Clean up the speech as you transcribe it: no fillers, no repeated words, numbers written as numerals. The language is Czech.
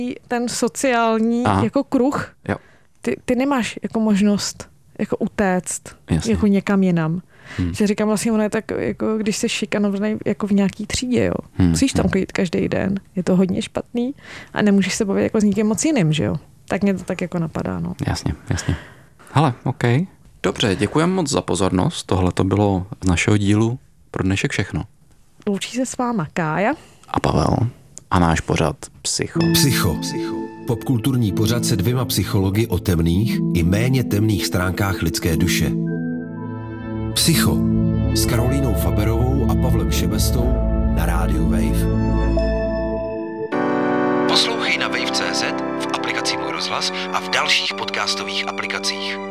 ten sociální jako kruh, jo. Ty nemáš jako možnost jako utéct jako někam jinam. Že říkám vlastně, ono je tak, jako když jsi šikanovaný jako v nějaký třídě, jo. Musíš tam chodit každý den. Je to hodně špatný a nemůžeš se bavit jako s nikým moc jiným, že jo. Tak mě to tak jako napadá, no. Jasně. Hele, OK. Dobře, děkujeme moc za pozornost. Tohle to bylo z našeho dílu pro dnešek všechno. Loučí se s váma Kája a Pavel a náš pořad Psycho. Popkulturní pořad se 2 psychologi o temných i méně temných stránkách lidské duše. Psycho s Karolínou Faberovou a Pavlem Šebestou na rádiu Wave. Poslouchej na wave.cz, v aplikaci Můj rozhlas a v dalších podcastových aplikacích.